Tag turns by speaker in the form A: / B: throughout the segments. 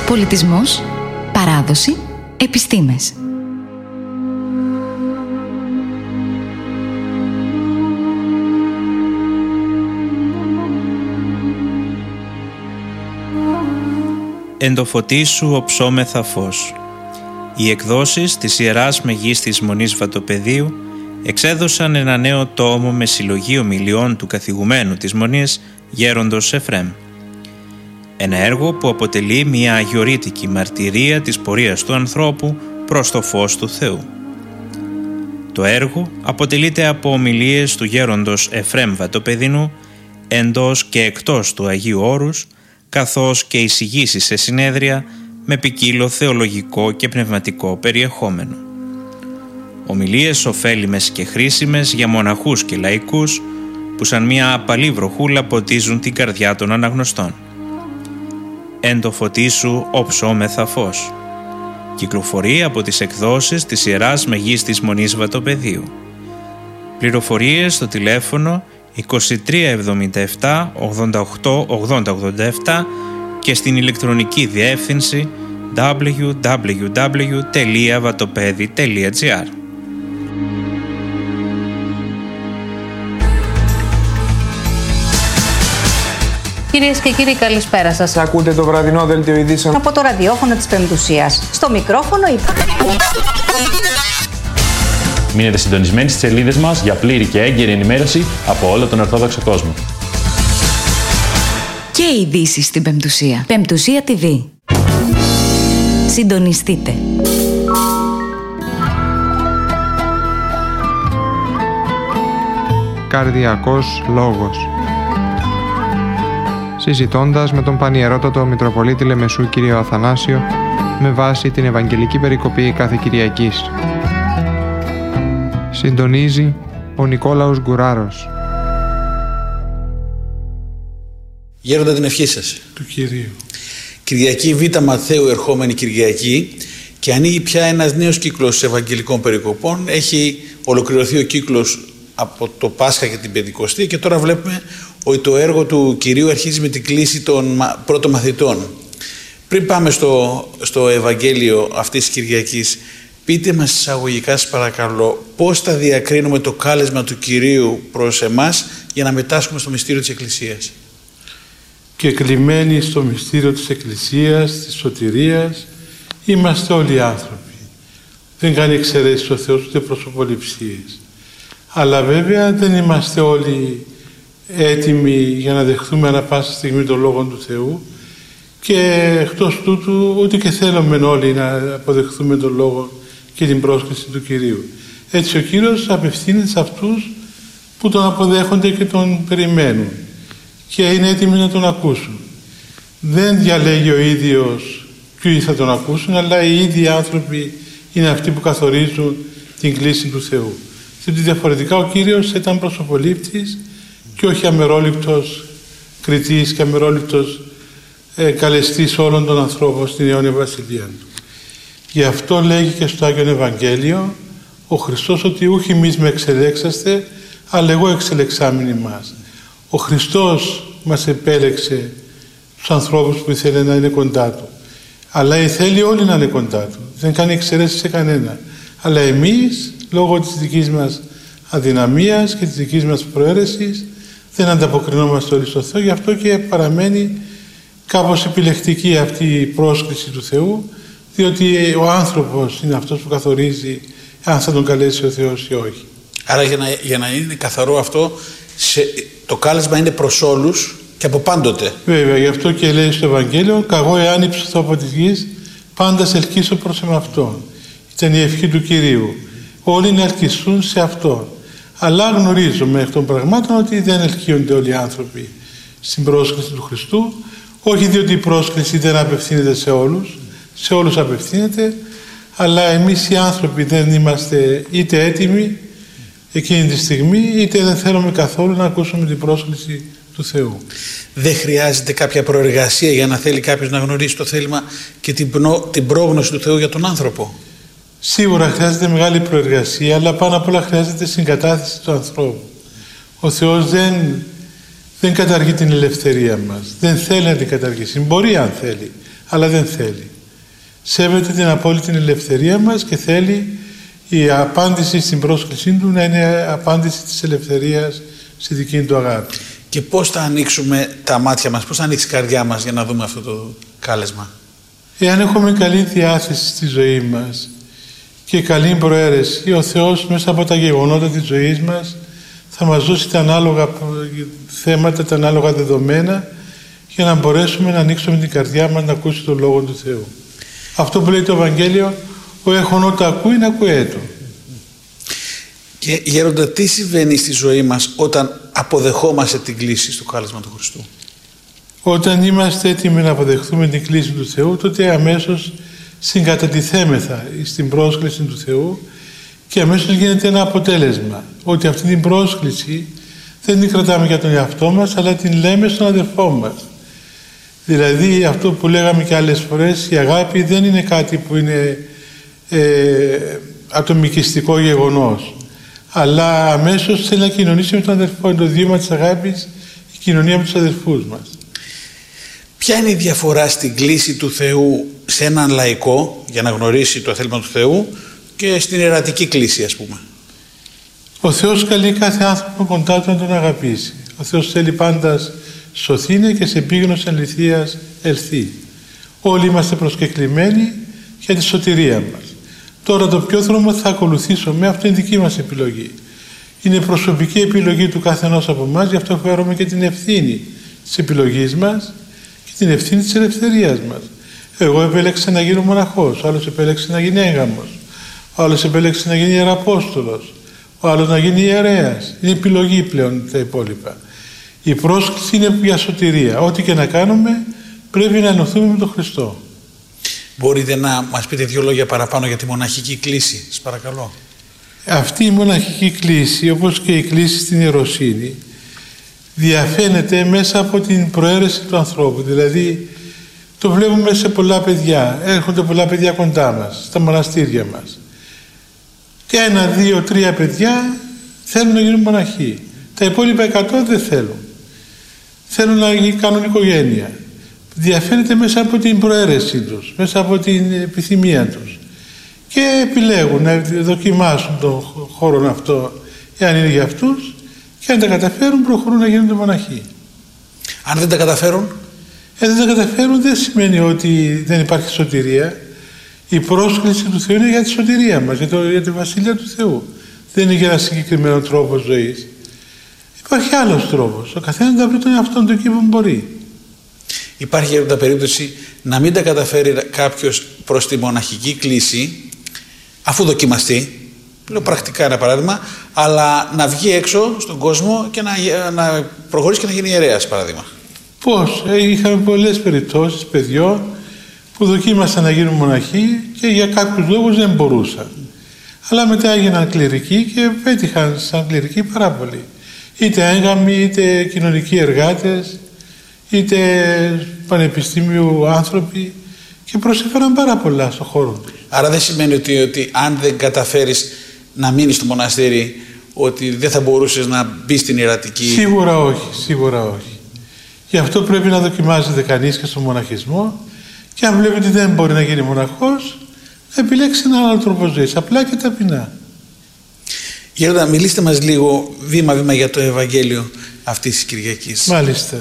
A: Πολιτισμός, παράδοση, επιστήμες.
B: Εν το φωτί σου οψόμεθα φως. Οι εκδόσεις της Ιεράς Μεγίστης Μονής Βατοπεδίου εξέδωσαν ένα νέο τόμο με συλλογή ομιλιών του καθηγουμένου της Μονής Γέροντος Εφρέμ. Ένα έργο που αποτελεί μια αγιορείτικη μαρτυρία της πορείας του ανθρώπου προς το φως του Θεού. Το έργο αποτελείται από ομιλίες του Γέροντος Εφρέμ Βατοπεδινού εντός και εκτός του Αγίου Όρους, καθώς και εισηγήσεις σε συνέδρια με ποικίλο θεολογικό και πνευματικό περιεχόμενο. Ομιλίες ωφέλιμες και χρήσιμες για μοναχούς και λαϊκούς που σαν μια απαλή βροχούλα ποτίζουν την καρδιά των αναγνωστών. Εν το φωτί σου οψόμεθα φως. Κυκλοφορεί από τις εκδόσεις της Ιεράς Μεγίστης Μονής Βατοπεδίου. Πληροφορίες στο τηλέφωνο 2377 88 80 87 και στην ηλεκτρονική διεύθυνση www.vatopedi.gr.
C: Κυρίες και κύριοι, καλησπέρα σας.
D: Ακούτε το βραδινό δελτίο ειδήσεων
C: από το ραδιόφωνο της Πεμπτουσίας. Στο μικρόφωνο
E: Μείνετε συντονισμένοι στις σελίδες μας για πλήρη και έγκαιρη ενημέρωση από όλο τον Ορθόδοξο κόσμο.
A: Και ειδήσεις στην Πεμπτουσία. Πεμπτουσία TV. Συντονιστείτε.
D: Καρδιακός λόγος. Συζητώντας με τον Πανιερότατο Μητροπολίτη Λεμεσού κύριο Αθανάσιο με βάση την Ευαγγελική Περικοπή κάθε Κυριακής. Συντονίζει ο Νικόλαος Γκουράρος.
F: Γέροντα, την ευχή σας.
G: Του Κυρίου.
F: Κυριακή Β' Μαθαίου, ερχόμενη Κυριακή, και ανοίγει πια ένας νέος κύκλος Ευαγγελικών Περικοπών. Έχει ολοκληρωθεί ο κύκλος από το Πάσχα και την Πεντηκοστή και τώρα βλέπουμε ότι το έργο του Κυρίου αρχίζει με την κλήση των πρώτων μαθητών. Πριν πάμε στο Ευαγγέλιο αυτής της Κυριακής, πείτε μας εισαγωγικά, σας παρακαλώ, πώς θα διακρίνουμε το κάλεσμα του Κυρίου προς εμάς για να μετάσχουμε στο μυστήριο της Εκκλησίας.
G: Και κλειμμένοι στο μυστήριο της Εκκλησίας, της σωτηρίας, είμαστε όλοι άνθρωποι. Δεν κάνει εξαιρέσεις ο Θεός ούτε προσωποληψίες. Αλλά βέβαια δεν είμαστε όλοι έτοιμοι για να δεχθούμε ανά πάσα στιγμή τον Λόγο του Θεού και εκτός τούτου ούτε και θέλουμε όλοι να αποδεχθούμε τον Λόγο και την πρόσκληση του Κυρίου. Έτσι ο Κύριος απευθύνεται σε αυτούς που τον αποδέχονται και τον περιμένουν και είναι έτοιμοι να τον ακούσουν. Δεν διαλέγει ο ίδιος ποιοι θα τον ακούσουν, αλλά οι ίδιοι άνθρωποι είναι αυτοί που καθορίζουν την κλήση του Θεού. Γιατί διαφορετικά ο Κύριος ήταν προσωπολήπτης και όχι αμερόληπτος κριτής και αμερόληπτος καλεστής όλων των ανθρώπων στην αιώνια βασιλεία του. Γι' αυτό λέγει και στο Άγιον Ευαγγέλιο ο Χριστός ότι ούχι εμείς με εξελέξαστε, αλλά εγώ εξελεξάμην ημάς. Ο Χριστός μας επέλεξε τους ανθρώπους που ήθελε να είναι κοντά Του. Αλλά θέλει όλοι να είναι κοντά Του. Δεν κάνει εξαιρέσεις σε κανένα. Αλλά εμείς, λόγω της δικής μας αδυναμίας και της δικής μας προαίρεσης, δεν ανταποκρινόμαστε όλοι στο Θεό. Γι' αυτό και παραμένει κάπως επιλεκτική αυτή η πρόσκληση του Θεού, διότι ο άνθρωπος είναι αυτός που καθορίζει αν θα τον καλέσει ο Θεός ή όχι.
F: Άρα για να είναι καθαρό αυτό, το κάλεσμα είναι προς όλους και από πάντοτε.
G: Βέβαια, γι' αυτό και λέει στο Ευαγγέλιο, «Καγώ εάν υψωθώ από της γης, πάντα σε ελκύσω προς εμαυτόν». Ήταν η ευχή του Κυρίου. Όλοι να ελκυστούν σε Αυτόν. Αλλά γνωρίζουμε εκ των πραγμάτων ότι δεν ελκύονται όλοι οι άνθρωποι στην πρόσκληση του Χριστού, όχι διότι η πρόσκληση δεν απευθύνεται σε όλους απευθύνεται, αλλά εμείς οι άνθρωποι δεν είμαστε είτε έτοιμοι εκείνη τη στιγμή, είτε δεν θέλουμε καθόλου να ακούσουμε την πρόσκληση του Θεού.
F: Δεν χρειάζεται κάποια προεργασία για να θέλει κάποιος να γνωρίσει το θέλημα και την πρόγνωση του Θεού για τον άνθρωπο.
G: Σίγουρα χρειάζεται μεγάλη προεργασία, αλλά πάνω απ' όλα χρειάζεται συγκατάθεση του ανθρώπου. Ο Θεός δεν καταργεί την ελευθερία μας. Δεν θέλει να την καταργήσει. Μπορεί αν θέλει, αλλά δεν θέλει. Σέβεται την απόλυτη ελευθερία μας και θέλει η απάντηση στην πρόσκλησή του να είναι απάντηση της ελευθερίας στη δική του αγάπη.
F: Και πώς θα ανοίξουμε τα μάτια μας, πώς θα ανοίξει η καρδιά μας για να δούμε αυτό το κάλεσμα?
G: Εάν έχουμε καλή διάθεση στη ζωή μας και καλή προαίρεση, ο Θεός μέσα από τα γεγονότα της ζωής μας θα μας δώσει τα ανάλογα θέματα, τα ανάλογα δεδομένα για να μπορέσουμε να ανοίξουμε την καρδιά μας να ακούσει τον Λόγο του Θεού. Αυτό που λέει το Ευαγγέλιο, ο έχων ότα ακούει να ακούει το.
F: Και γέροντα, τι συμβαίνει στη ζωή μας όταν αποδεχόμαστε την κλήση στο κάλεσμα του Χριστού?
G: Όταν είμαστε έτοιμοι να αποδεχθούμε την κλήση του Θεού, τότε αμέσως συγκατατιθέμεθα στην πρόσκληση του Θεού και αμέσως γίνεται ένα αποτέλεσμα. Ότι αυτή την πρόσκληση δεν την κρατάμε για τον εαυτό μας, αλλά την λέμε στον αδερφό μας. Δηλαδή αυτό που λέγαμε και άλλες φορές, η αγάπη δεν είναι κάτι που είναι ατομικιστικό γεγονός, αλλά αμέσως θέλει να κοινωνήσει με τον αδερφό. Είναι το βήμα της αγάπης, η κοινωνία με τους αδερφούς μας.
F: Ποια είναι η διαφορά στην κλήση του Θεού σε έναν λαϊκό για να γνωρίσει το θέλημα του Θεού και στην ιερατική κλήση, ας πούμε?
G: Ο Θεός καλεί κάθε άνθρωπο κοντά του να τον αγαπήσει. Ο Θεός θέλει πάντα σωθήνε και σε πίγνος αληθείας ελθεί. Όλοι είμαστε προσκεκλημένοι για τη σωτηρία μας. Τώρα το ποιο δρόμο θα ακολουθήσουμε, αυτό είναι δική μας επιλογή. Είναι προσωπική επιλογή του καθενός από εμάς, γι' αυτό φέρουμε και την ευθύνη της επιλογής μας και την ευθύνη της ελευθερίας μας. Εγώ επέλεξα να γίνω μοναχός, ο άλλος επέλεξε να γίνει έγγαμος, ο άλλος επέλεξε να γίνει ιεραπόστολος, ο άλλος να γίνει ιερέας. Είναι επιλογή πλέον τα υπόλοιπα. Η πρόσκληση είναι για σωτηρία. Ό,τι και να κάνουμε πρέπει να ενωθούμε με τον Χριστό.
F: Μπορείτε να μας πείτε δύο λόγια παραπάνω για τη μοναχική κλήση, σας παρακαλώ?
G: Αυτή η μοναχική κλήση, όπως και η κλήση στην ιεροσύνη, διαφαίνεται μέσα από την προαίρεση του ανθρώπου. Δηλαδή το βλέπουμε σε πολλά παιδιά. Έρχονται πολλά παιδιά κοντά μας, στα μοναστήρια μας. Και 1, 2, 3 παιδιά θέλουν να γίνουν μοναχοί. Τα υπόλοιπα 100 δεν θέλουν. Θέλουν να κάνουν οικογένεια. Διαφαίνεται μέσα από την προαίρεση τους, μέσα από την επιθυμία τους. Και επιλέγουν να δοκιμάσουν τον χώρο αυτό, εάν είναι για αυτούς, και αν τα καταφέρουν προχωρούν να γίνονται μοναχοί.
F: Αν δεν τα καταφέρουν?
G: Δεν τα καταφέρουν δεν σημαίνει ότι δεν υπάρχει σωτηρία. Η πρόσκληση του Θεού είναι για τη σωτηρία μας, για τη Βασιλεία του Θεού. Δεν είναι για ένα συγκεκριμένο τρόπο ζωής. Υπάρχει άλλος τρόπος. Ο καθένας να βρει τον εαυτόν του εκεί που μπορεί.
F: Υπάρχει για περίπτωση να μην τα καταφέρει κάποιος προς τη μοναχική κλήση, αφού δοκιμαστεί, λέω πρακτικά ένα παράδειγμα, αλλά να βγει έξω στον κόσμο και να προχωρήσει και να γίνει ιερέας, παράδειγμα?
G: Πώς? Είχαμε πολλές περιπτώσεις παιδιών που δοκίμασαν να γίνουν μοναχοί και για κάποιους λόγους δεν μπορούσαν. Αλλά μετά έγιναν κληρικοί και πέτυχαν σαν κληρικοί πάρα πολύ. Είτε έγγαμοι, είτε κοινωνικοί εργάτες, είτε πανεπιστήμιου άνθρωποι, και προσέφεραν πάρα πολλά στον χώρο του.
F: Άρα δεν σημαίνει ότι αν δεν καταφέρεις να μείνεις στο μοναστήρι, ότι δεν θα μπορούσες να μπεις στην ιερατική?
G: Σίγουρα όχι, σίγουρα όχι. Γι' αυτό πρέπει να δοκιμάζεται κανείς και στον μοναχισμό, και αν βλέπει ότι δεν μπορεί να γίνει μοναχός, να επιλέξει έναν άλλο τρόπο ζωής, απλά και ταπεινά.
F: Γέροντα, μιλήστε μας λίγο βήμα-βήμα για το Ευαγγέλιο αυτής της Κυριακής.
G: Μάλιστα.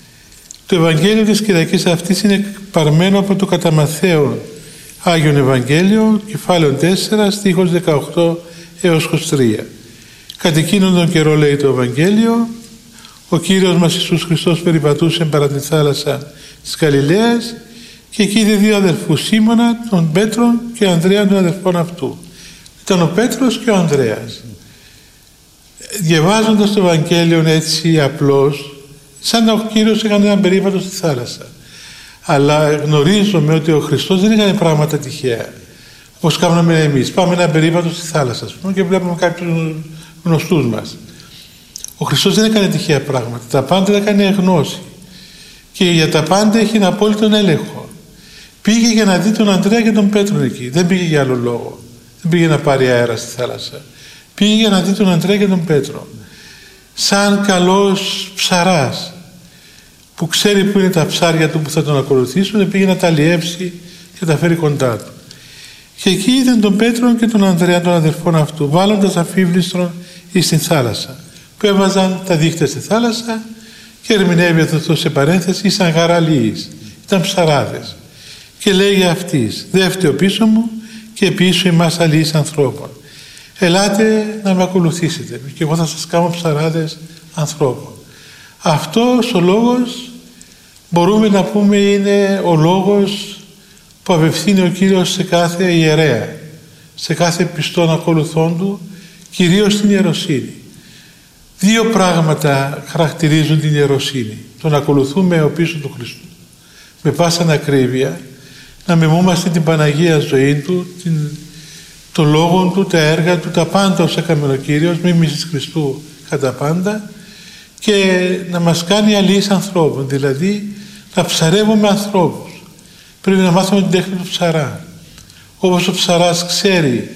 G: Το Ευαγγέλιο της Κυριακής αυτής είναι παρμένο από το κατά Μαθαίον Άγιον Ευαγγέλιο, κεφάλαιο 4, στίχος 18 έως 23. Κατ' εκείνον τον καιρό, λέει το Ευαγγέλιο, ο Κύριος μας Ιησούς Χριστός περιπατούσε παρά τη θάλασσα της Γαλιλαίας και εκεί είδε δύο αδελφούς, Σίμωνα τον Πέτρον και Ανδρέα τον αδελφόν αυτού. Ήταν ο Πέτρος και ο Ανδρέας. Διαβάζοντας το Ευαγγέλιο έτσι απλώς, σαν να ο Κύριος έκανε έναν περίπατο στη θάλασσα. Αλλά γνωρίζουμε ότι ο Χριστός δεν έκανε πράγματα τυχαία, όπως κάνουμε εμείς. Πάμε έναν περίπατο στη θάλασσα, ας πούμε, και βλέπουμε κάποιους γνωστούς μας. Ο Χριστός δεν έκανε τυχαία πράγματα. Τα πάντα τα έκανε γνώση. Και για τα πάντα έχει ένα απόλυτο έλεγχο. Πήγε για να δει τον Ανδρέα και τον Πέτρο εκεί. Δεν πήγε για άλλο λόγο. Δεν πήγε να πάρει αέρα στη θάλασσα. Πήγε για να δει τον Ανδρέα και τον Πέτρο. Σαν καλός ψαράς που ξέρει που είναι τα ψάρια του που θα τον ακολουθήσουν, πήγε να τα αλλιεύσει και τα φέρει κοντά του. Και εκεί είδε τον Πέτρο και τον Ανδρέα, των αδερφών αυτού, βάλλοντας αφίβλιστρον εις την θάλασσα, που έβαζαν τα δίχτυα στη θάλασσα, και ερμηνεύει αυτό σε παρένθεση, ήσαν γαραλίης, ήταν ψαράδες. Και λέγει αυτής, δε φταίω πίσω μου και πίσω εμάς αλλοίς ανθρώπων. Ελάτε να με ακολουθήσετε και εγώ θα σας κάνω ψαράδες ανθρώπων. Αυτός ο λόγος μπορούμε να πούμε είναι ο λόγος που απευθύνει ο Κύριος σε κάθε ιερέα, σε κάθε πιστόν ακολουθών του, κυρίως την ιεροσύνη. Δύο πράγματα χαρακτηρίζουν την ιεροσύνη. Τον ακολουθούμε οπίσω του Χριστού με πάσαν ακρίβεια, να μιμούμαστε την Παναγία ζωή του, το λόγο του, τα έργα του, τα πάντα όσα έκαμε ο Κύριος, μίμησης Χριστού κατά πάντα, και να μας κάνει αλληλείς ανθρώπων, δηλαδή να ψαρεύουμε ανθρώπους. Πρέπει να μάθουμε την τέχνη του ψαρά. Όπως ο ψαράς ξέρει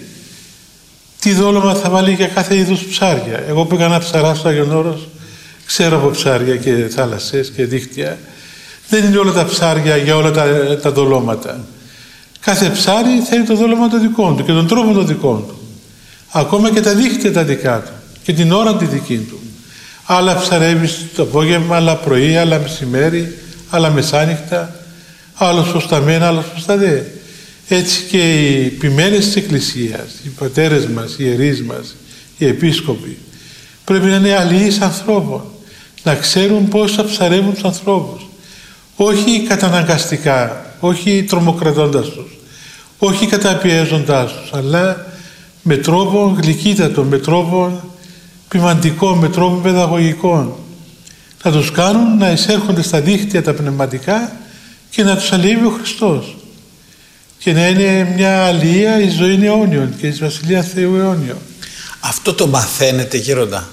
G: τι δόλωμα θα βάλει για κάθε είδους ψάρια. Εγώ που έκανα ψαρά στο Άγιον Όρος, ξέρω από ψάρια και θάλασσες και δίχτυα. Δεν είναι όλα τα ψάρια για όλα τα δολώματα. Κάθε ψάρι θέλει το δόλωμα το δικό του και τον τρόπο το δικό του. Ακόμα και τα δίχτυα τα δικά του και την ώρα τη δική του. Άλλα ψαρεύει το απόγευμα, άλλα πρωί, άλλα μεσημέρι, άλλα μεσάνυχτα, άλλος προς τα μένα, άλλος προς τα δε. Έτσι και οι ποιμένες της Εκκλησίας, οι πατέρες μας, οι ιερείς μας, οι επίσκοποι, πρέπει να είναι αλληλείς ανθρώπων, να ξέρουν πώς θα ψαρεύουν τους ανθρώπους. Όχι καταναγκαστικά, όχι τρομοκρατώντας τους, όχι καταπιέζοντάς τους, αλλά με τρόπο γλυκύτατο, με τρόπο ποιμαντικό, με τρόπο παιδαγωγικό. Να τους κάνουν να εισέρχονται στα δίχτυα τα πνευματικά και να τους αλληλεύει ο Χριστός. Και να είναι μια αλληλεία εις ζωήν αιώνιον και εις Βασιλεία Θεού αιώνιον.
F: Αυτό το μαθαίνετε, γέροντα?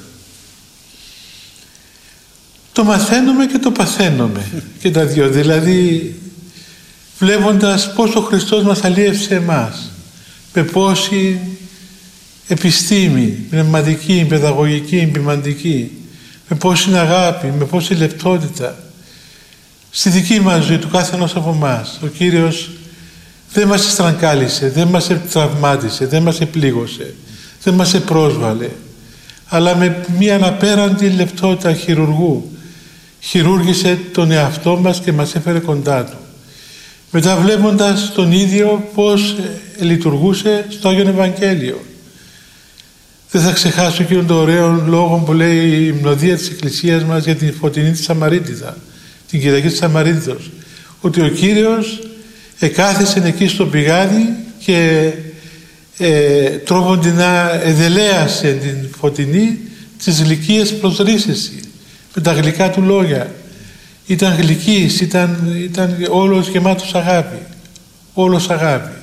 G: Το μαθαίνουμε και το παθαίνουμε και τα δυο. Δηλαδή βλέποντας πώς ο Χριστός μας αλλίευσε εμάς, με πόση επιστήμη, πνευματική, παιδαγωγική, ποιμαντική, με πόση αγάπη, με πόση λεπτότητα, στη δική μας ζωή, του κάθε ενός από εμάς. Ο Κύριος δεν μας στραγγάλισε, δεν μας τραυμάτισε, δεν μας επλήγωσε, δεν μας επρόσβαλε, αλλά με μία αναπέραντη λεπτότητα χειρουργού χειρούργησε τον εαυτό μας και μας έφερε κοντά του. Μετά βλέποντας τον ίδιο πώς λειτουργούσε στο Άγιον Ευαγγέλιο. Δεν θα ξεχάσω εκείνον τον ωραίο λόγο που λέει η υμνοδία της Εκκλησίας μας για την φωτεινή της Σαμαρίτιδα, την Κυριακή της Σαμαρίτιδος, ότι ο Κύριος εκάθισε εκεί στο πηγάδι και τρόποντινά εδελέασε την φωτεινή τις γλυκίες προσρίσεση με τα γλυκά του λόγια. Ήταν γλυκής, ήταν όλος γεμάτος αγάπη, όλος αγάπη,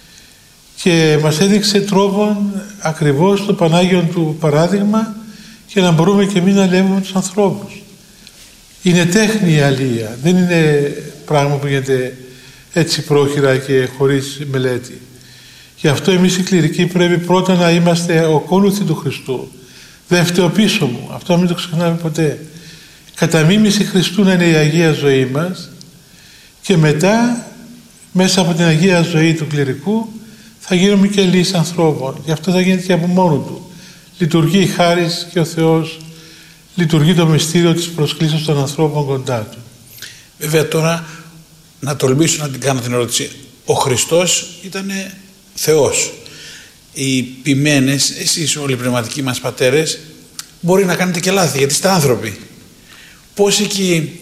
G: και μας έδειξε τρόπον ακριβώς το Πανάγιον του παράδειγμα για να μπορούμε και εμείς να αλληλεύουμε τους ανθρώπους. Είναι τέχνη η αλληλεία, δεν είναι πράγμα που γίνεται έτσι πρόχειρα και χωρίς μελέτη. Γι' αυτό εμείς οι κληρικοί πρέπει πρώτα να είμαστε ακόλουθοι του Χριστού. Δεν φταίω πίσω μου, αυτό μην το ξεχνάμε ποτέ. Κατά μίμηση Χριστού να είναι η Αγία ζωή μας, και μετά μέσα από την Αγία ζωή του κληρικού θα γίνουμε και λύσεις ανθρώπων. Γι' αυτό θα γίνεται και από μόνο του. Λειτουργεί η χάρις και ο Θεός λειτουργεί το μυστήριο της προσκλήσεως των ανθρώπων κοντά του.
F: Βέβαια τώρα να τολμήσω να την κάνω την ερώτηση. Ο Χριστός ήταν Θεός. Οι ποιμένες, εσείς όλοι οι πνευματικοί μας πατέρες, μπορεί να κάνετε και λάθη, γιατί είστε άνθρωποι. Πώς εκεί,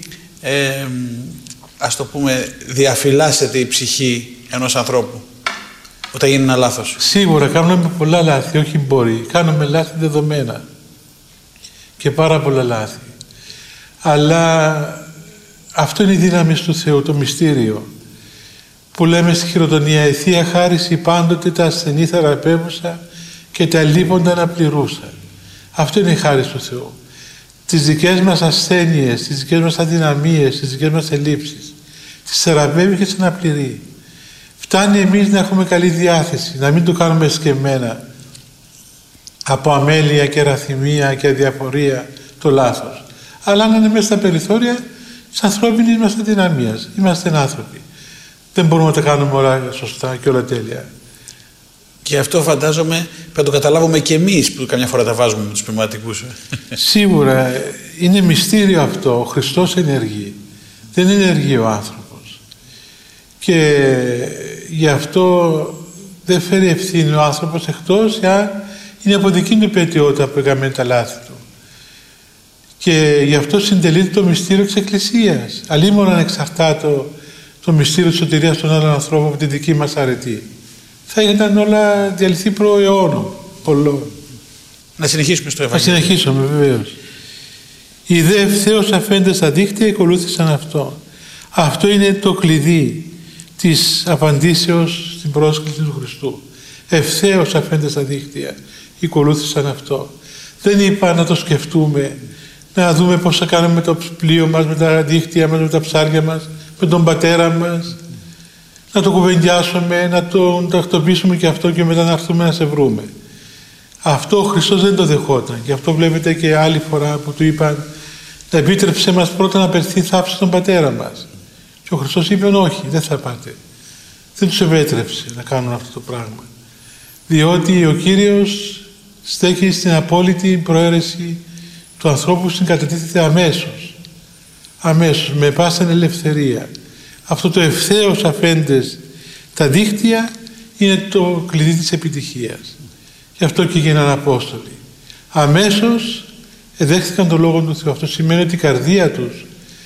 F: ας το πούμε, διαφυλάσσεται η ψυχή ενός ανθρώπου όταν γίνει ένα λάθος?
G: Σίγουρα κάνουμε πολλά λάθη, όχι μπορεί. Κάνουμε λάθη δεδομένα και πάρα πολλά λάθη. Αλλά αυτό είναι η δύναμη του Θεού, το μυστήριο. Που λέμε στη χειροτονία, η Θεία Χάρις πάντοτε τα ασθενή θεραπεύουσα και τα λείποντα αναπληρούσα. Αυτό είναι η χάρις του Θεού. Τις δικές μας ασθένειες, τις δικές μας αδυναμίες, τις δικές μας ελλείψεις, τις θεραπεύει και τις αναπληρεί. Φτάνει εμείς να έχουμε καλή διάθεση, να μην το κάνουμε σκεμμένα από αμέλεια και ραθυμία και αδιαφορία το λάθος, αλλά να είναι μέσα στα περιθώρια της ανθρώπινης μας αδυναμίας. Είμαστε άνθρωποι. Δεν μπορούμε να τα κάνουμε όλα σωστά και όλα τέλεια.
F: Και αυτό φαντάζομαι πρέπει να το καταλάβουμε και εμείς που καμιά φορά τα βάζουμε με τους πνευματικούς.
G: Σίγουρα είναι μυστήριο αυτό. Ο Χριστός ενεργεί. Δεν ενεργεί ο άνθρωπος. Και γι' αυτό δεν φέρει ευθύνη ο άνθρωπος εκτός αν είναι από δική του υπαιτιότητα που έκαμε τα λάθη του. Και γι' αυτό συντελείται το μυστήριο της Εκκλησίας. Αλλήμον αν εξαρτάτο το μυστήριο της σωτηρίας των άλλων ανθρώπων από τη δική μας αρετή. Θα ήταν όλα διαλυθεί προ αιώνων πολλών.
F: Να συνεχίσουμε στο Ευαγγέλιο.
G: Να συνεχίσουμε βεβαίως. Οι δε ευθέως αφέντες στα δίκτυα ακολούθησαν αυτό. Αυτό είναι το κλειδί της απαντήσεως στην πρόσκληση του Χριστού. Ευθέως αφέντες στα δίκτυα ακολούθησαν αυτό. Δεν είπα να το σκεφτούμε, να δούμε πώς θα κάνουμε με το πλοίο μας, με τα δίκτυα μας, με τα ψάρια μας, με τον πατέρα μας, να το κουβεντιάσουμε, να τον τακτοποιήσουμε και αυτό και μετά να έρθουμε να σε βρούμε. Αυτό ο Χριστός δεν το δεχόταν. Γι' αυτό βλέπετε και άλλη φορά που του είπαν να επίτρεψε μας πρώτα να περθεί θάψη στον πατέρα μας. Και ο Χριστός είπε όχι, δεν θα πάτε. Δεν τους επέτρεψε να κάνουν αυτό το πράγμα. Διότι ο Κύριος στέκει στην απόλυτη προαίρεση του ανθρώπου, συγκατατίθεται αμέσως. Αμέσως, με πάσαν ελευθερία. Αυτό το ευθέως αφέντες τα δίκτυα είναι το κλειδί της επιτυχίας. Γι' αυτό και γίνανε Απόστολοι. Αμέσως εδέχθηκαν τον Λόγο του Θεού. Αυτό σημαίνει ότι η καρδία τους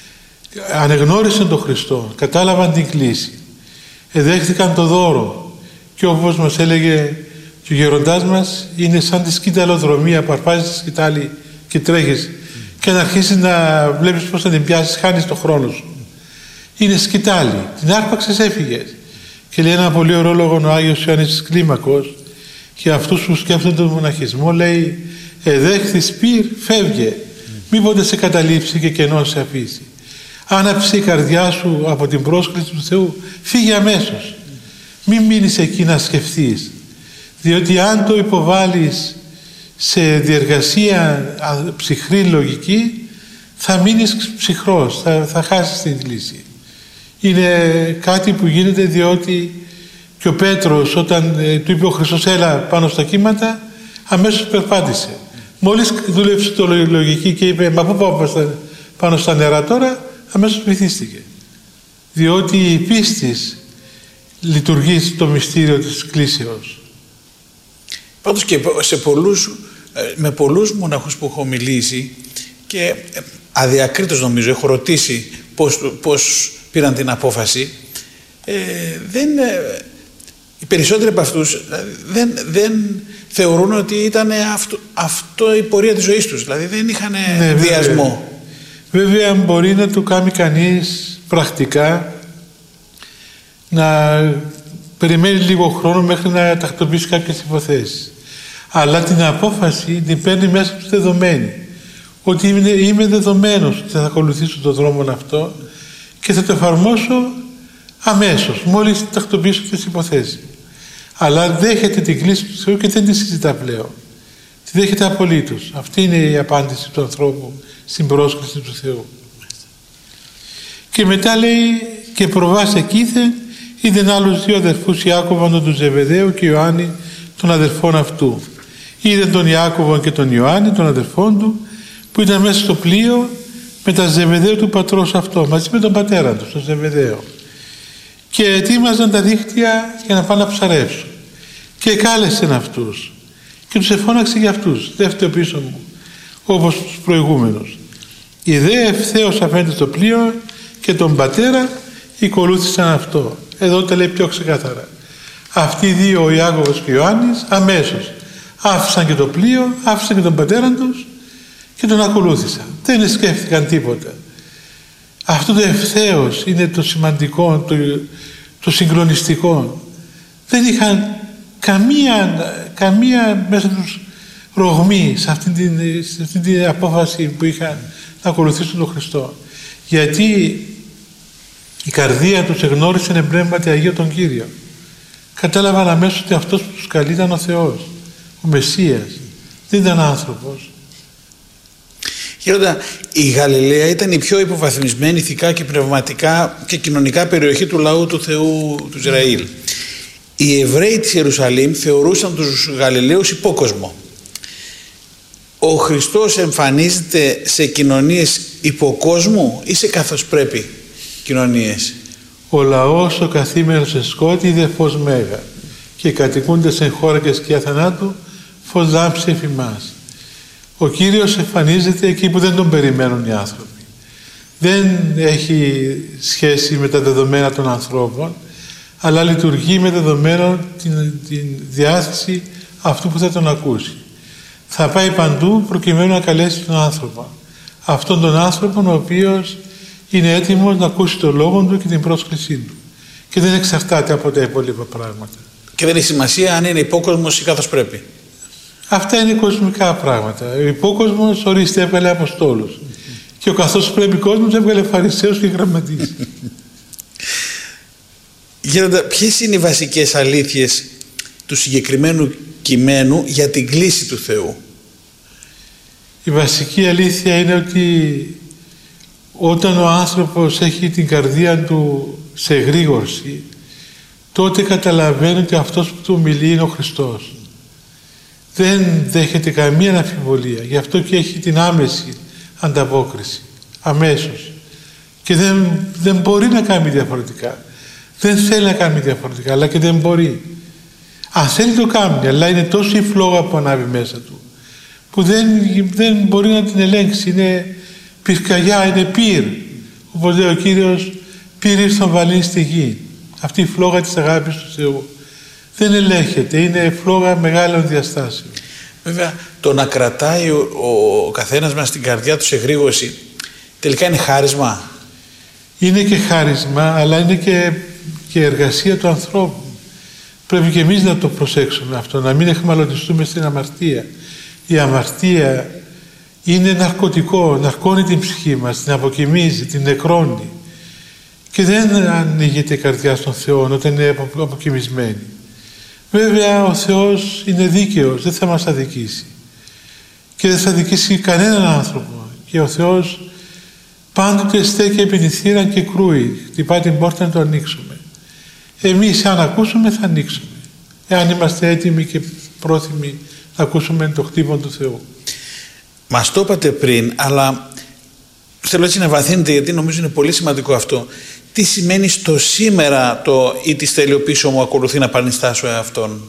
G: ανεγνώρισαν τον Χριστό, κατάλαβαν την κλίση, εδέχθηκαν το δώρο και όπως μας έλεγε και ο γεροντάς μας, είναι σαν τη σκηταλοδρομία που αρπάζεις τη σκητάλη και τρέχεις και να αρχίσεις να βλέπεις πώς θα την πιάσεις, χάνεις τον χρόνο σου. Είναι σκητάλη, την άρπαξες, έφυγες. Και λέει ένα πολύ ωραίο λόγο ο Άγιος Ιωάννης της Κλίμακος, και αυτούς που σκέφτονται τον μοναχισμό λέει εδέχθης πυρ, φεύγε, μήποτε σε καταλήψει και κενό σε αφήσει. Άναψε η καρδιά σου από την πρόσκληση του Θεού, φύγε αμέσως. Μην μείνεις εκεί να σκεφτείς, διότι αν το υποβάλεις σε διεργασία ψυχρή λογική θα μείνεις ψυχρός, θα χάσεις την λύση. Είναι κάτι που γίνεται διότι και ο Πέτρος όταν του είπε ο Χριστός έλα πάνω στα κύματα, αμέσως περπάτησε. Μόλις δούλεψε το λογική και είπε μα πού πάω πάνω στα νερά τώρα, αμέσως βυθίστηκε. Διότι η πίστη λειτουργεί στο μυστήριο της κλήσεως.
F: Πάντως και με πολλούς μοναχούς που έχω μιλήσει και αδιακρίτως νομίζω έχω ρωτήσει πώς πήραν την απόφαση, οι περισσότεροι από αυτούς δεν θεωρούν ότι ήταν αυτό η πορεία της ζωής τους, δηλαδή δεν είχαν διασμό.
G: Βέβαια μπορεί να το κάνει κανείς πρακτικά, να περιμένει λίγο χρόνο μέχρι να τακτοποιήσει κάποιες υποθέσεις. Αλλά την απόφαση την παίρνει μέσα του δεδομένη. Ότι είμαι δεδομένος ότι θα ακολουθήσω τον δρόμο αυτό και θα το εφαρμόσω αμέσως, μόλις τακτοποιήσω τις υποθέσεις. Αλλά δέχεται την κλίση του Θεού και δεν τη συζητά πλέον. Τη δέχεται απολύτως. Αυτή είναι η απάντηση του ανθρώπου στην πρόσκληση του Θεού. Και μετά λέει και προβάς εκείθεν είδεν άλλους δύο αδερφούς Ιάκωβον του Ζεβεδαίου και Ιωάννη των αδερφών αυτού. Είδεν τον Ιάκωβον και τον Ιωάννη των αδερφών του που ήταν μέσα στο πλοίο με τα Ζεβεδαίου του πατρός αυτό, μαζί με τον πατέρα του, τον Ζεβεδαίο. Και ετοίμαζαν τα δίχτυα για να πάνε να ψαρεύσουν. Και κάλεσαν αυτούς και τους εφώναξε για αυτούς. Δεν φταίω πίσω μου, όπως τους προηγούμενους. Οι δε ευθέως αφέντε στο πλοίο και τον πατέρα ακολούθησαν αυτό. Εδώ τα λέει πιο ξεκάθαρα. Αυτοί οι δύο, ο Ιάκωβος και ο Ιωάννης, αμέσως άφησαν και το πλοίο, άφησαν και τον πατέρα τους και τον ακολούθησαν. Δεν σκέφτηκαν τίποτα. Αυτό το ευθέως είναι το σημαντικό, το συγκλονιστικό. Δεν είχαν καμία μέσα τους ρογμή σε αυτή την απόφαση που είχαν να ακολουθήσουν τον Χριστό. Γιατί η καρδία τους εγνώρισε εμπνεύματι Αγίο τον Κύριο. Κατάλαβαν αμέσως ότι αυτός που τους καλεί ήταν ο Θεός, ο Μεσσίας, δεν ήταν άνθρωπος.
F: Γέροντα, η Γαλιλαία ήταν η πιο υποβαθμισμένη ηθικά και πνευματικά και κοινωνικά περιοχή του λαού του Θεού του Ισραήλ. Οι Εβραίοι της Ιερουσαλήμ θεωρούσαν τους Γαλιλαίους υπόκοσμο. Ο Χριστός εμφανίζεται σε κοινωνίες υποκόσμου ή σε καθώς πρέπει κοινωνίες?
G: Ο λαός ο καθήμενος σε σκότη είδε φως μέγα και κατοικούνται εν χώρα και σκιά θανάτου φως λάμψη εφημάς. Ο Κύριος εμφανίζεται εκεί που δεν τον περιμένουν οι άνθρωποι. Δεν έχει σχέση με τα δεδομένα των ανθρώπων, αλλά λειτουργεί με δεδομένο την διάθεση αυτού που θα τον ακούσει. Θα πάει παντού προκειμένου να καλέσει τον άνθρωπο. Αυτόν τον άνθρωπο ο οποίος είναι έτοιμος να ακούσει τον λόγο του και την πρόσκλησή του. Και δεν εξαρτάται από τα υπόλοιπα πράγματα.
F: Και δεν έχει σημασία αν είναι υπόκοσμος ή καθώς πρέπει.
G: Αυτά είναι κοσμικά πράγματα. Ο υπόκοσμος, ορίστε, έβγαλε Αποστόλους. Και ο καθώς πρέπει κόσμος έβγαλε Φαρισαίους και Γραμματείς.
F: Γέροντα, ποιες είναι οι βασικές αλήθειες του συγκεκριμένου κειμένου για την κλήση του Θεού?
G: Η βασική αλήθεια είναι ότι όταν ο άνθρωπος έχει την καρδία του σε εγρήγορση, τότε καταλαβαίνει ότι αυτός που του μιλεί είναι ο Χριστός. Δεν δέχεται καμία αμφιβολία. Γι' αυτό και έχει την άμεση ανταπόκριση. Αμέσως. Και δεν μπορεί να κάνει διαφορετικά. Δεν θέλει να κάνει διαφορετικά, αλλά και δεν μπορεί. Αν θέλει το κάνει, αλλά είναι τόσο η φλόγα που ανάβει μέσα του, που δεν μπορεί να την ελέγξει. Είναι πυρκαγιά, είναι πυρ. Όπως λέει ο Κύριος, πυρ ήρθον βαλήν στη γη. Αυτή η φλόγα της αγάπης του Θεού δεν ελέγχεται, είναι φλόγα μεγάλων διαστάσεων.
F: Βέβαια, το να κρατάει ο καθένας μας την καρδιά του σε γρήγορση τελικά είναι χάρισμα.
G: Είναι και χάρισμα, αλλά είναι και εργασία του ανθρώπου. Πρέπει και εμείς να το προσέξουμε αυτό, να μην εχμαλωτιστούμε στην αμαρτία. Η αμαρτία είναι ναρκωτικό, ναρκώνει την ψυχή μας, την αποκοιμίζει, την νεκρώνει. Και δεν ανοίγεται η καρδιά στον Θεό όταν είναι αποκοιμισμένη. Βέβαια ο Θεός είναι δίκαιος, δεν θα μας αδικήσει. Και δεν θα αδικήσει κανέναν άνθρωπο. Και ο Θεός πάντοτε στέκει επί τη θύρα και κρούει. Χτυπάει την πόρτα να το ανοίξουμε. Εμείς αν ακούσουμε θα ανοίξουμε. Εάν είμαστε έτοιμοι και πρόθυμοι να ακούσουμε το χτύπημα του Θεού.
F: Μας το είπατε πριν, αλλά θέλω έτσι να βαθύνετε, γιατί νομίζω είναι πολύ σημαντικό αυτό. Τι σημαίνει στο σήμερα το «ή της θέλει ο πίσω μου ακολουθεί να παρνιστάσω εαυτόν»?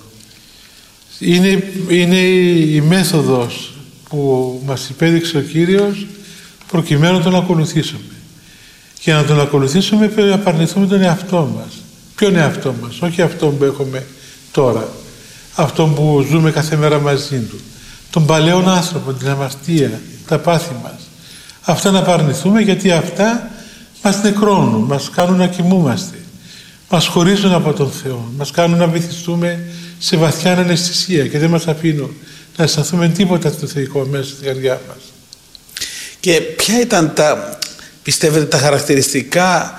G: Είναι η μέθοδος που μας υπέδειξε ο Κύριος προκειμένου να τον ακολουθήσουμε. Για να τον ακολουθήσουμε πρέπει να παρνηθούμε τον εαυτό μας. Ποιον εαυτό μας? Όχι αυτόν που έχουμε τώρα. Αυτόν που ζούμε κάθε μέρα μαζί του. Τον παλαιόν άνθρωπο, την αμαρτία, τα πάθη μας. Αυτά να παρνηθούμε, γιατί αυτά μας νεκρώνουν, μας κάνουν να κοιμούμαστε. Μας χωρίζουν από τον Θεό. Μας κάνουν να βυθιστούμε σε βαθιά αναισθησία και δεν μας αφήνουν να αισθανθούμε τίποτα στο θεϊκό μέσα στην καρδιά μας.
F: Και ποια ήταν πιστεύετε τα χαρακτηριστικά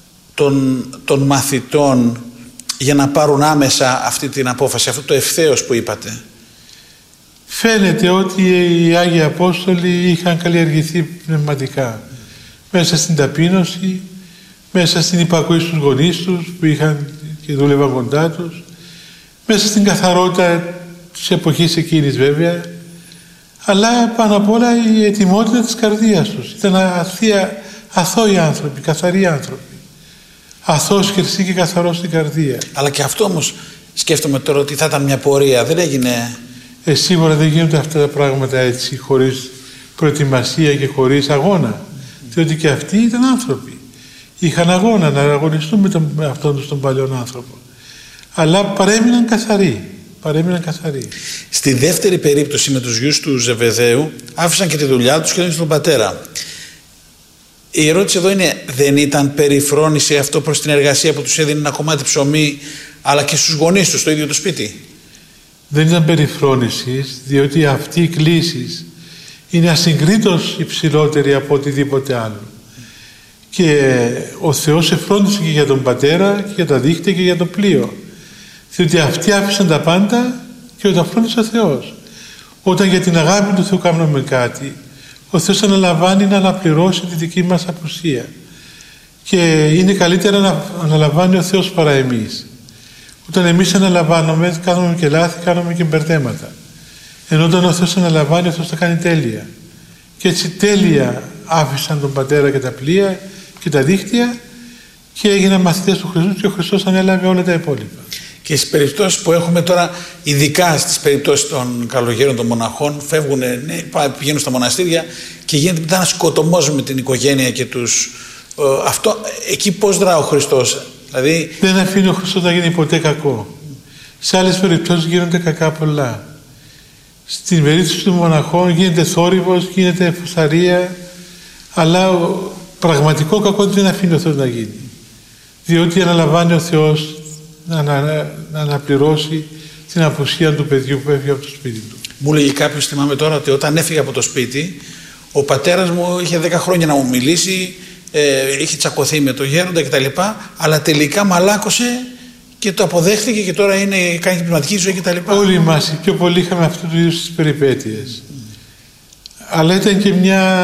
F: των μαθητών για να πάρουν άμεσα αυτή την απόφαση, αυτό το ευθέως που είπατε?
G: Φαίνεται ότι οι Άγιοι Απόστολοι είχαν καλλιεργηθεί πνευματικά μέσα στην ταπείνωση, μέσα στην υπακοή στους γονείς τους που είχαν και δούλευαν κοντά τους, μέσα στην καθαρότητα της εποχής εκείνης βέβαια, αλλά πάνω απ' όλα η ετοιμότητα της καρδίας τους. Ήταν αθώοι άνθρωποι, καθαροί άνθρωποι. Αθώος, χρυσή και καθαρός στην καρδία.
F: Αλλά και αυτό όμως σκέφτομαι τώρα ότι θα ήταν μια πορεία, δεν έγινε?
G: Σίγουρα δεν γίνονται αυτά τα πράγματα έτσι, χωρίς προετοιμασία και χωρίς αγώνα. Διότι και αυτοί ήταν άνθρωποι. Είχαν αγώνα να αγωνιστούν με αυτόν τους τον παλιόν άνθρωπο. Αλλά παρέμειναν καθαροί.
F: Στη δεύτερη περίπτωση με τους γιους του Ζεβεδαίου άφησαν και τη δουλειά τους και έδωσαν στον πατέρα. Η ερώτηση εδώ είναι, δεν ήταν περιφρόνηση αυτό προς την εργασία που τους έδινε ένα κομμάτι ψωμί, αλλά και στους γονείς τους στο ίδιο το σπίτι?
G: Δεν ήταν περιφρόνηση, διότι αυτή η κλήση είναι ασυγκρίτως υψηλότερη από οτιδήποτε άλλο. Και ο Θεός εφρόντισε και για τον πατέρα και για τα δίχτυα και για το πλοίο. Διότι αυτοί άφησαν τα πάντα και τα φρόντισε ο Θεός. Όταν για την αγάπη του Θεού κάνουμε κάτι, ο Θεός αναλαμβάνει να αναπληρώσει τη δική μας απουσία. Και είναι καλύτερα να αναλαμβάνει ο Θεός παρά εμείς. Όταν εμείς αναλαμβάνουμε, κάνουμε και λάθη, κάνουμε και μπερδέματα. Ενώ όταν ο Θεός αναλαμβάνει, ο Θεός τα κάνει τέλεια. Και έτσι τέλεια άφησαν τον Πατέρα και τα πλοία και τα δίχτυα και έγιναν μαθητές του Χριστού και ο Χριστός ανέλαβε όλα τα υπόλοιπα. Και στις περιπτώσεις που έχουμε τώρα, ειδικά στις περιπτώσεις των καλογέρων των μοναχών, φεύγουν, πηγαίνουν στα μοναστήρια και γίνεται μετά ένα σκοτωμός με την οικογένεια και τους... αυτό, εκεί πώς δρά ο Χριστός? Δηλαδή... Δεν αφήνει ο Χριστός να γίνει ποτέ κακό. Σε άλλες περιπτώσεις γίνονται κακά πολλά. Στην περίπτωση των μοναχών γίνεται θόρυβος, γίνεται φωσαρία, αλλά πραγματικό κακό δεν αφήνει ο Θεός να γίνει. Διότι αναλαμβάνει ο Θεός να αναπληρώσει την απουσία του παιδιού που έφυγε από το σπίτι του. Μου λέγει κάποιος, θυμάμαι τώρα, ότι όταν έφυγε από το σπίτι, ο πατέρας μου είχε 10 χρόνια να μου μιλήσει, είχε τσακωθεί με τον γέροντα κτλ. Αλλά τελικά μαλάκωσε και το αποδέχτηκε και τώρα κάνει και πνευματική ζωή κτλ. Όλοι μας οι πιο πολλοί είχαμε αυτού του είδους τις περιπέτειες. Αλλά ήταν και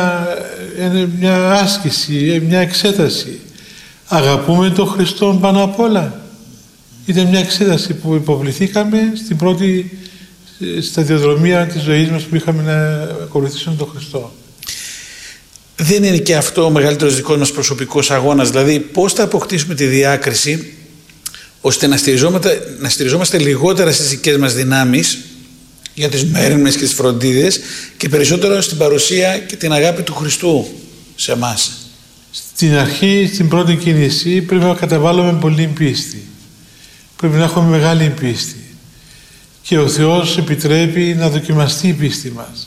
G: μια άσκηση, μια εξέταση. Αγαπούμε τον Χριστό πάνω απ' όλα? Ήταν μια εξέταση που υποβληθήκαμε στην πρώτη σταδιοδρομία της ζωής μας που είχαμε να ακολουθήσουμε τον Χριστό. Δεν είναι και αυτό ο μεγαλύτερος δικός μας προσωπικός αγώνας? Δηλαδή πώς θα αποκτήσουμε τη διάκριση ώστε να στηριζόμαστε λιγότερα στις δικές μας δυνάμεις για τις μέριμνες και τις φροντίδες και περισσότερο στην παρουσία και την αγάπη του Χριστού σε εμάς? Στην αρχή, στην πρώτη κίνηση, πρέπει να καταβάλουμε πολύ πίστη. Πρέπει να έχουμε μεγάλη πίστη. Και ο Θεός επιτρέπει να δοκιμαστεί η πίστη μας.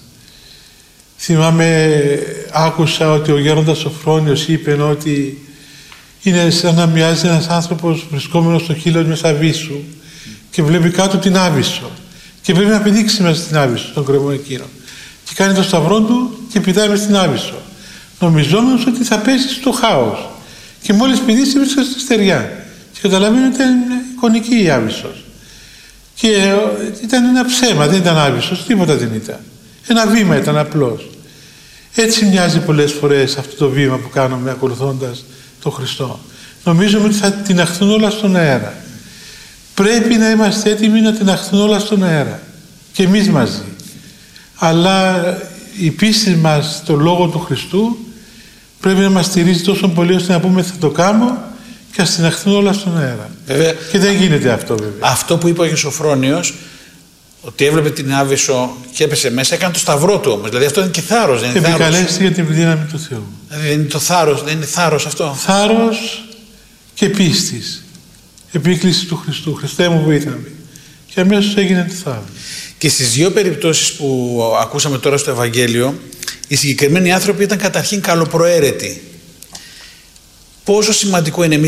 G: Θυμάμαι, άκουσα ότι ο γέροντας Σοφρόνιος είπε ότι είναι σαν να μοιάζει ένας άνθρωπος βρισκόμενος στο χείλος μιας αβύσσου και βλέπει κάτω την άβυσσο και πρέπει να πηδήξει μέσα στην άβυσσο, τον κρεμό εκείνο. Και κάνει το σταυρό του και πηδάει μες στην άβυσσο, νομιζόμενος ότι θα πέσει στο χάος. Και μόλις πηδήσει βρίσκεται στη στεριά. Και καταλαβαίνει ότι ήταν εικονική η άβυσσος. Και ήταν ένα ψέμα, δεν ήταν άβυσσος, τίποτα δεν ήταν. Ένα βήμα ήταν απλώς. Έτσι μοιάζει πολλές φορές αυτό το βήμα που κάνουμε ακολουθώντας τον Χριστό. Νομίζουμε ότι θα τιναχθούν όλα στον αέρα. Πρέπει να είμαστε έτοιμοι να τιναχθούν όλα στον αέρα. Και εμείς μαζί. Αλλά η πίστη μας στο Λόγο του Χριστού πρέπει να μας στηρίζει τόσο πολύ ώστε να πούμε θα το κάνω και ας τιναχθούν όλα στον αέρα. Βέβαια, και δεν γίνεται αυτό βέβαια. Αυτό που είπε ο Σοφρόνιος, ότι έβλεπε την άβυσσο και έπεσε μέσα, έκανε το σταυρό του όμως. Δηλαδή αυτό είναι και θάρρος. Επικαλέστηκε την δύναμη του Θεού. Δηλαδή δεν είναι το θάρρος, δεν είναι θάρρος αυτό? Θάρρος και πίστης. Επίκληση του Χριστού. Χριστέ μου βοήθαμε. Και αμέσως έγινε το θάρρος. Και στις δύο περιπτώσεις που ακούσαμε τώρα στο Ευαγγέλιο, οι συγκεκριμένοι άνθρωποι ήταν καταρχήν καλοπροαίρετοι. Πόσο σημαντικό είναι εμείς